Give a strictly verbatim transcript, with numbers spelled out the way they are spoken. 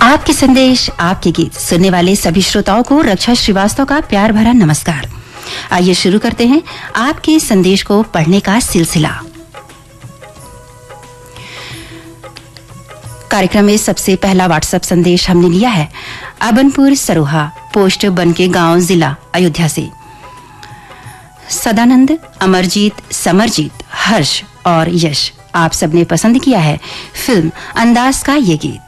आपके संदेश, आपके गीत सुनने वाले सभी श्रोताओं को रक्षा श्रीवास्तव का प्यार भरा नमस्कार। आइए शुरू करते हैं आपके संदेश को पढ़ने का सिलसिला। कार्यक्रम में सबसे पहला व्हाट्सएप संदेश हमने लिया है अबनपुर सरोहा, पोस्ट बनके गांव, जिला अयोध्या से। सदानंद, अमरजीत, समरजीत, हर्ष और यश, आप सबने पसंद किया है फिल्म अंदाज का ये गीत।